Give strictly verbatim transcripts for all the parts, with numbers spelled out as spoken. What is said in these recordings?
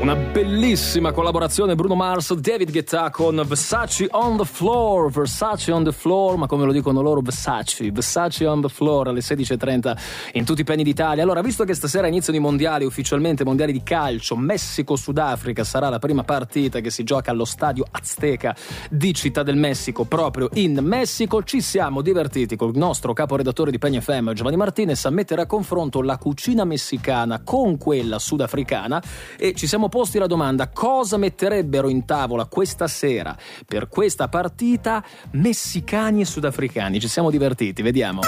Una bellissima collaborazione Bruno Mars, David Guetta con Versace on the floor, Versace on the floor, ma come lo dicono loro Versace, Versace on the floor alle sedici e trenta in tutti i penny d'Italia. Allora, visto che stasera iniziano i mondiali, ufficialmente mondiali di calcio, Messico-Sudafrica sarà la prima partita che si gioca allo stadio Azteca di Città del Messico, proprio in Messico. Ci siamo divertiti col nostro caporedattore di Penny F M, Giovanni Martinez, a mettere a confronto la cucina messicana con quella sudafricana e ci siamo posti la domanda: cosa metterebbero in tavola questa sera per questa partita messicani e sudafricani? Ci siamo divertiti, vediamo.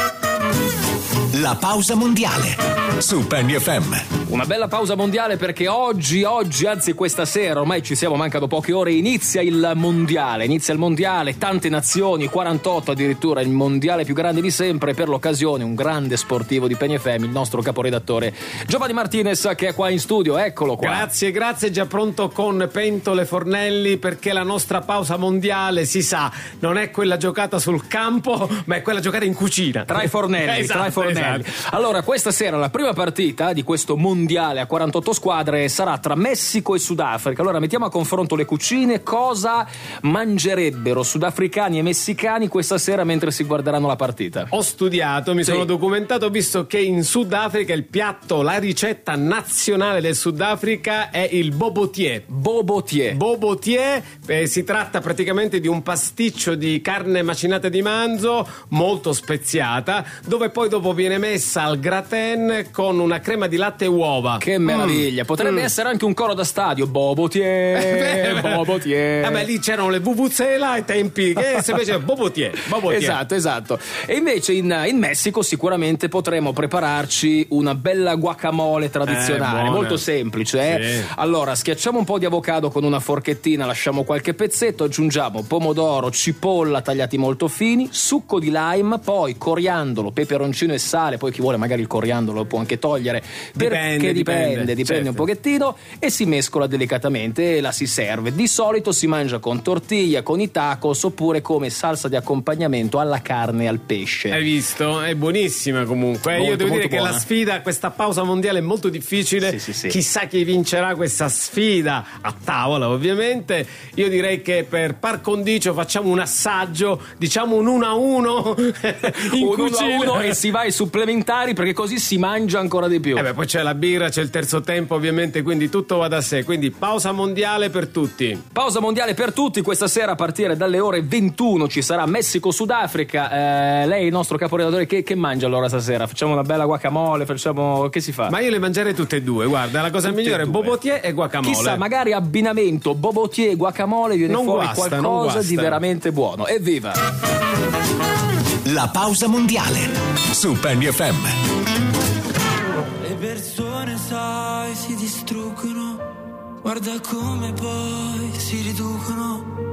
La pausa mondiale su Penny F M. Una bella pausa mondiale perché oggi, oggi, anzi questa sera, ormai ci siamo, mancano poche ore, inizia il mondiale, inizia il mondiale, tante nazioni, quarantotto addirittura, il mondiale più grande di sempre. Per l'occasione un grande sportivo di Penny F M, il nostro caporedattore Giovanni Martinez, che è qua in studio, eccolo qua. Grazie, grazie, già pronto con pentole e fornelli, perché la nostra pausa mondiale, si sa, non è quella giocata sul campo, ma è quella giocata in cucina. Tra i fornelli, esatto, tra i fornelli. Esatto. Allora, questa sera la prima partita di questo mondiale a quarantotto squadre sarà tra Messico e Sudafrica. Allora, mettiamo a confronto le cucine. Cosa mangerebbero sudafricani e messicani questa sera mentre si guarderanno la partita? Ho studiato, mi sì. sono documentato, ho visto che in Sudafrica il piatto, la ricetta nazionale del Sudafrica è il bobotier. Bobotier. Bobotier, eh, si tratta praticamente di un pasticcio di carne macinata di manzo molto speziata, dove poi dopo viene messa al gratin con una crema di latte e uova. Che meraviglia, mm. potrebbe mm. essere anche un coro da stadio. Bobotier, Bobotier. Vabbè, lì c'erano le vuvuzela ai tempi che si faceva Bobotier, Bobotier. Esatto, esatto. E invece in, in Messico sicuramente potremo prepararci una bella guacamole tradizionale, eh, molto semplice. Eh? Sì. Allora, schiacciamo un po' di avocado con una forchettina, lasciamo qualche pezzetto, aggiungiamo pomodoro, cipolla tagliati molto fini, succo di lime, poi coriandolo, peperoncino e sale, poi chi vuole magari il coriandolo lo può anche togliere, perché dipende, dipende, dipende, dipende certo. un pochettino, e si mescola delicatamente e la si serve. Di solito si mangia con tortiglia, con i tacos, oppure come salsa di accompagnamento alla carne e al pesce. Hai visto? È buonissima comunque. Molto, Io devo dire che buona. La sfida, questa pausa mondiale è molto difficile. Sì, sì, sì. Chissà chi vincerà questa sfida a tavola, ovviamente. Io direi che per par condicio facciamo un assaggio, diciamo un uno a uno in un cucina. uno a uno e si va ai supplementari, perché così si mangia ancora di più. Eh beh, poi c'è la birra, c'è il terzo tempo, ovviamente, quindi tutto va da sé. Quindi pausa mondiale per tutti. Pausa mondiale per tutti. Questa sera a partire dalle ore ventuno ci sarà Messico-Sudafrica. Eh, lei, il nostro caporedattore, che, che mangia allora stasera? Facciamo una bella guacamole, facciamo... che si fa? Ma io le mangerei tutte e due, guarda, la cosa Tutte migliore è e due. bobotier e guacamole. Chissà, magari abbinamento bobotier e guacamole viene Non fuori guasta, non qualcosa guasta. di veramente buono. Evviva! La pausa mondiale su Penny F M. Le persone, sai, si distruggono, guarda come poi si riducono.